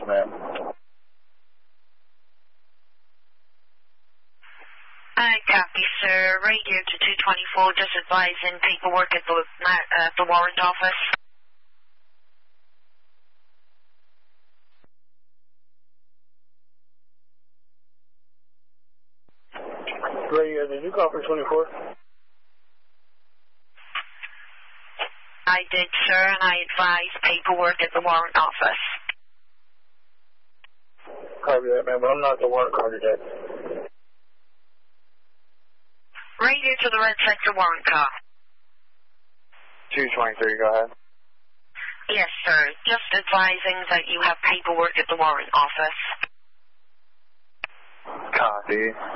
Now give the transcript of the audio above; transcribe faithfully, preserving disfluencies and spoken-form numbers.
ma'am. I copy, sir. Radio to two twenty-four, just advising paperwork at the, uh, the warrant office. Radio, did you copy twenty-four? I did, sir, and I advised paperwork at the warrant office. Copy that, ma'am, but I'm not the warrant card yet. Radio to the red sector warrant car. two twenty-three, go ahead. Yes, sir. Just advising that you have paperwork at the warrant office. Copy.